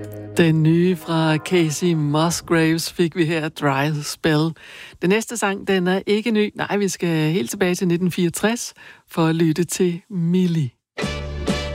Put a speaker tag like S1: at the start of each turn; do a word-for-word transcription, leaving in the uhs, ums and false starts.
S1: Den nye fra Casey Musgraves fik vi her, Dry Spell. Den næste sang, den er ikke ny. Nej, vi skal helt tilbage til nitten fireogtres for at lytte til Millie.